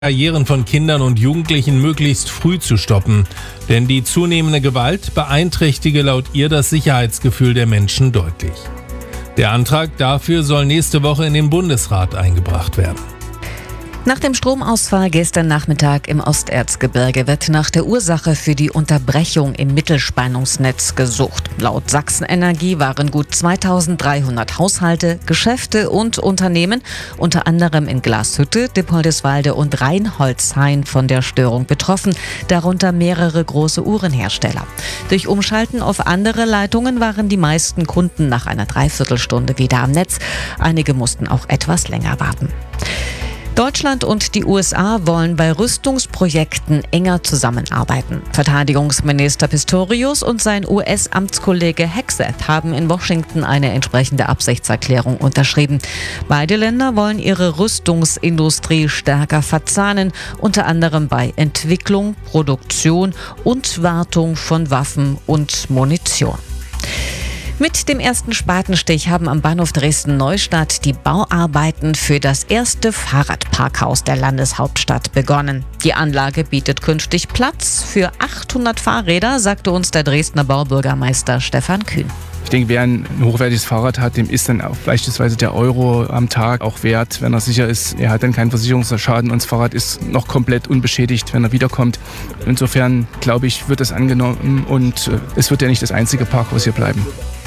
Karrieren von Kindern und Jugendlichen möglichst früh zu stoppen. Denn die zunehmende Gewalt beeinträchtige laut ihr das Sicherheitsgefühl der Menschen deutlich. Der Antrag dafür soll nächste Woche in den Bundesrat eingebracht werden. Nach dem Stromausfall gestern Nachmittag im Osterzgebirge wird nach der Ursache für die Unterbrechung im Mittelspannungsnetz gesucht. Laut Sachsen-Energie waren gut 2300 Haushalte, Geschäfte und Unternehmen, unter anderem in Glashütte, Dippoldiswalde und Reinholzhain von der Störung betroffen, darunter mehrere große Uhrenhersteller. Durch Umschalten auf andere Leitungen waren die meisten Kunden nach einer Dreiviertelstunde wieder am Netz. Einige mussten auch etwas länger warten. Deutschland und die USA wollen bei Rüstungsprojekten enger zusammenarbeiten. Verteidigungsminister Pistorius und sein US-Amtskollege Hegseth haben in Washington eine entsprechende Absichtserklärung unterschrieben. Beide Länder wollen ihre Rüstungsindustrie stärker verzahnen, unter anderem bei Entwicklung, Produktion und Wartung von Waffen und Munition. Mit dem ersten Spatenstich haben am Bahnhof Dresden-Neustadt die Bauarbeiten für das erste Fahrradparkhaus der Landeshauptstadt begonnen. Die Anlage bietet künftig Platz für 800 Fahrräder, sagte uns der Dresdner Baubürgermeister Stefan Kühn. Ich denke, wer ein hochwertiges Fahrrad hat, dem ist dann auch beispielsweise der Euro am Tag auch wert, wenn er sicher ist, er hat dann keinen Versicherungsschaden und das Fahrrad ist noch komplett unbeschädigt, wenn er wiederkommt. Insofern, glaube ich, wird das angenommen und es wird ja nicht das einzige Parkhaus hier bleiben.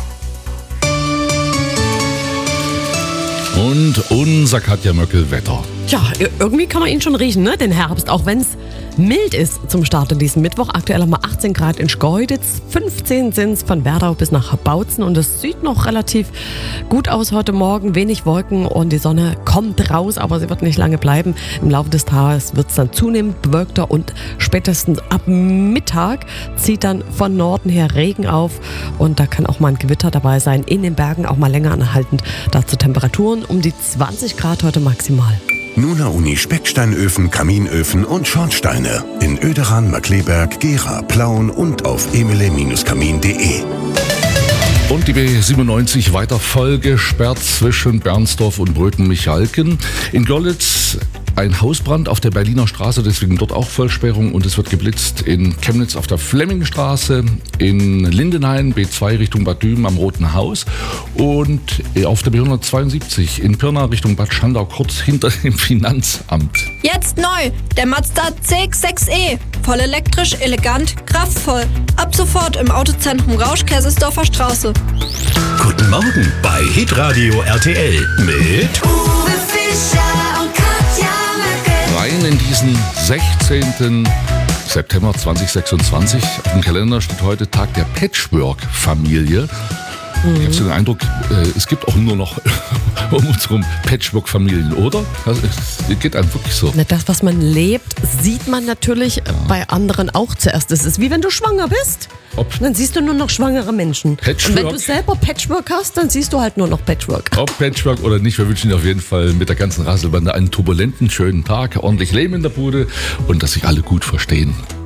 Und unser Katja Möckel-Wetter. Ja, irgendwie kann man ihn schon riechen, ne? Den Herbst, auch wenn es mild ist zum Start in diesem Mittwoch. Aktuell haben wir 18 Grad in Schkeuditz, 15 sind es von Werdau bis nach Bautzen und es sieht noch relativ gut aus heute Morgen. Wenig Wolken und die Sonne kommt raus, aber sie wird nicht lange bleiben. Im Laufe des Tages wird es dann zunehmend bewölkter und spätestens ab Mittag zieht dann von Norden her Regen auf und da kann auch mal ein Gewitter dabei sein. In den Bergen auch mal länger anhaltend. Dazu Temperaturen um die 20 Grad heute maximal. Nuna Uni Specksteinöfen, Kaminöfen und Schornsteine. In Oederan, Markleberg, Gera, Plauen und auf emile-kamin.de. Und die B97 weiter voll gesperrt zwischen Bernsdorf und Bröten-Michalken. In Görlitz ein Hausbrand auf der Berliner Straße, deswegen dort auch Vollsperrung und es wird geblitzt in Chemnitz auf der Flemmingstraße, in Lindenhain B2 Richtung Bad Düben am Roten Haus und auf der B172 in Pirna Richtung Bad Schandau, kurz hinter dem Finanzamt. Jetzt neu, der Mazda CX-6e. Voll elektrisch, elegant, kraftvoll. Ab sofort im Autozentrum Rausch-Kaisersdorfer Straße. Guten Morgen bei Hitradio RTL mit Uwe Fischer und Katja Möckel. Rein in diesen 16. September 2026. Im Kalender steht heute Tag der Patchwork-Familie. Ich habe so den Eindruck, es gibt auch nur noch um uns herum Patchwork-Familien, oder? Das geht einem wirklich so. Das, was man lebt, sieht man natürlich bei anderen auch zuerst. Es ist wie wenn du schwanger bist. Dann siehst du nur noch schwangere Menschen. Patchwork. Und wenn du selber Patchwork hast, dann siehst du halt nur noch Patchwork. Ob Patchwork oder nicht, wir wünschen dir auf jeden Fall mit der ganzen Rasselbande einen turbulenten, schönen Tag, ordentlich Leben in der Bude und dass sich alle gut verstehen.